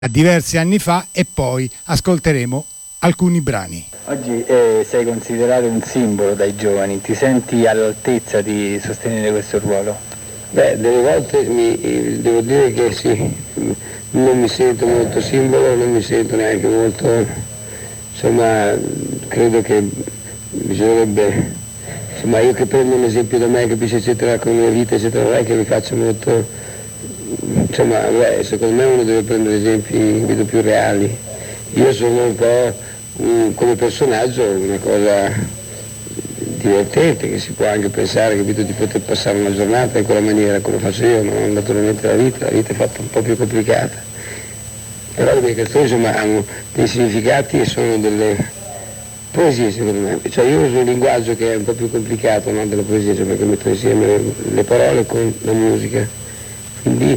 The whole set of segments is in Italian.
diversi anni fa e poi ascolteremo alcuni brani. Oggi sei considerato un simbolo dai giovani, ti senti all'altezza di sostenere questo ruolo? Beh, delle volte devo dire che sì, non mi sento molto simbolo, non mi sento neanche molto, insomma, credo che bisognerebbe, insomma, io che prendo un esempio da me, capisci, eccetera, con la vita, eccetera, non è che mi faccia molto, insomma, beh, secondo me uno deve prendere esempi, vedo, più reali. Io sono un po' come personaggio una cosa divertente, che si può anche pensare, capito, di poter passare una giornata in quella maniera come faccio io, ma naturalmente la vita è fatta un po' più complicata. Però le mie canzoni, insomma, hanno dei significati e sono delle poesie, secondo me. Cioè io uso un linguaggio che è un po' più complicato, no, della poesia, cioè perché metto insieme le parole con la musica. Quindi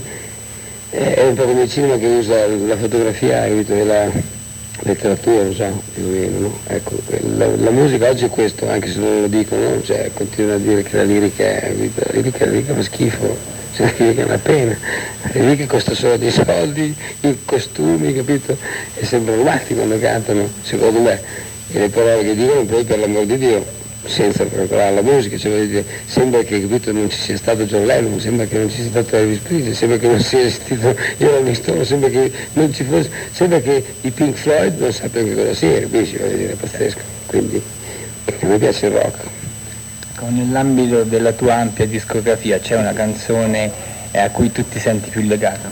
è un po' come il cinema che usa la fotografia, capito, e la letteratura, lo so, più o meno, no? Ecco, la musica oggi è questo, anche se non lo dicono, cioè continuano a dire che la lirica fa schifo, cioè, la lirica è una pena, la lirica costa solo dei soldi, i costumi, capito? E sembrano matti quando cantano, secondo me, e le parole che dicono poi, per l'amor di Dio, senza calcolare la musica, cioè, voglio dire, sembra che, capito, non ci sia stato John Lennon, sembra che non ci sia stato Elvis Presley, sembra che non sia esistito Rolling Stone, sembra che non ci fosse, sembra che i Pink Floyd non sappiano che cosa sia, capisci? Voglio dire, è pazzesco. Quindi a me piace il rock. Nell'ambito della tua ampia discografia c'è una canzone a cui tu ti senti più legato?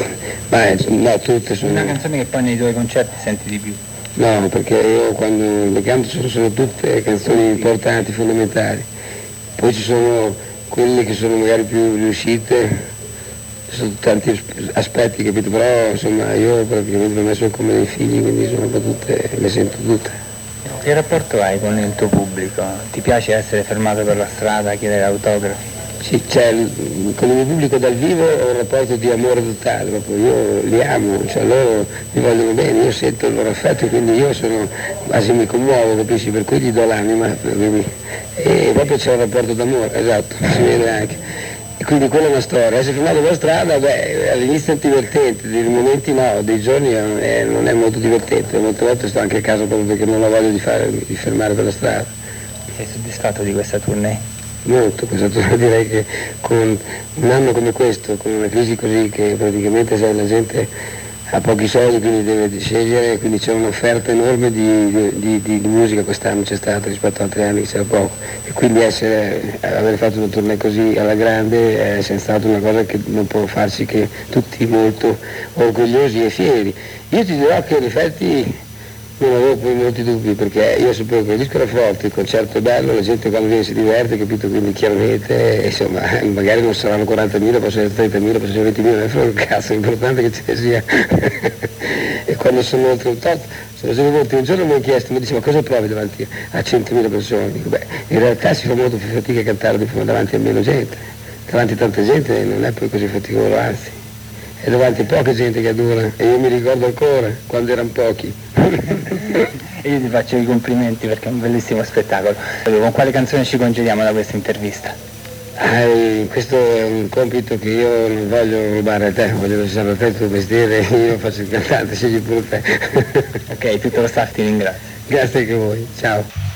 Ma no, tutte sono. Una canzone che poi nei tuoi concerti senti di più? No, perché io quando le canto sono tutte canzoni importanti, fondamentali. Poi ci sono quelle che sono magari più riuscite, ci sono tanti aspetti, capito? Però insomma io praticamente per me sono come dei figli, quindi sono tutte, le sento tutte. Che rapporto hai con il tuo pubblico? Ti piace essere fermato per la strada, chiedere autografi? Sì, cioè, con il mio pubblico dal vivo ho un rapporto di amore totale, proprio io li amo, cioè loro mi vogliono bene, io sento il loro affetto, quindi io sono, quasi mi commuovo, capisci, per cui gli do l'anima, quindi, e proprio c'è un rapporto d'amore, esatto, si vede anche. E quindi quella è una storia, essere fermato per la strada, beh, all'inizio è divertente, dei momenti no, dei giorni non è molto divertente, molte volte sto anche a casa proprio perché non ho voglia di fermare per la strada. Sei soddisfatto di questa tournée? Molto, direi che con un anno come questo, con una crisi così che praticamente sai, la gente ha pochi soldi, quindi deve scegliere, quindi c'è un'offerta enorme di musica quest'anno, c'è stata rispetto ad altri anni che c'era poco, e quindi aver fatto una tournée così alla grande è senz'altro una cosa che non può farci che tutti molto orgogliosi e fieri. Io ti dirò che in effetti non avevo poi molti dubbi, perché io sapevo che il disco era forte, il concerto è bello, la gente quando viene si diverte, capito? Quindi chiaramente, insomma, magari non saranno 40.000, possono essere 30.000, possono essere 20.000, non è frega un cazzo, l'importante è che ce ne sia. E quando sono oltre un tot, sono sempre molti, un giorno mi hanno chiesto, mi dice, ma cosa provi davanti a 100.000 persone? Dico, beh, in realtà si fa molto più fatica a cantare davanti a meno gente, davanti a tanta gente non è poi così faticoso, anzi. E davanti a poca gente che adora, e io mi ricordo ancora quando erano pochi. E io ti faccio i complimenti perché è un bellissimo spettacolo. Con quale canzone ci congediamo da questa intervista? Questo è un compito che io non voglio rubare a te, voglio lasciare a te il tuo mestiere, io faccio il cantante, scegli pure te. Ok, tutto lo staff ti ringrazio. Grazie anche a voi, ciao.